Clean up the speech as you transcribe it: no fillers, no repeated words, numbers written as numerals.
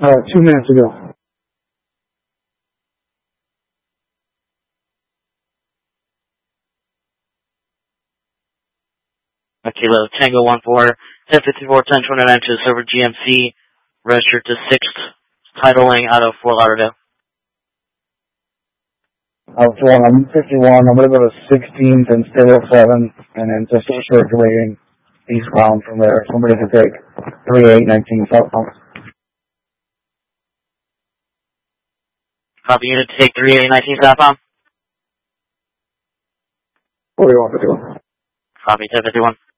2 minutes ago. Kilo Tango 14, 1054, 1029 to Silver GMC, registered to 6th, titling out of Fort Lauderdale. I'm 51, I'm going to go to 16th and still 7, and then just circulating eastbound from there. Somebody can take 3819 southbound. Copy unit to take 3819 southbound. 4151. Copy 1051.